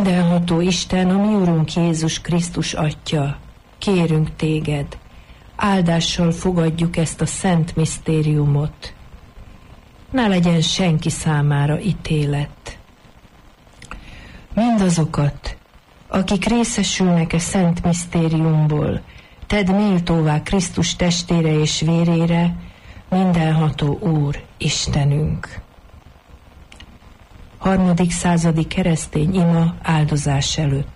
Mindenható Isten, a mi Urunk Jézus Krisztus Atya, kérünk téged, áldással fogadjuk ezt a szent misztériumot. Ne legyen senki számára ítélet. Mindazokat, akik részesülnek e szent misztériumból, tedd méltóvá Krisztus testére és vérére, mindenható Úr, Istenünk. 3. századi keresztény ima áldozás előtt.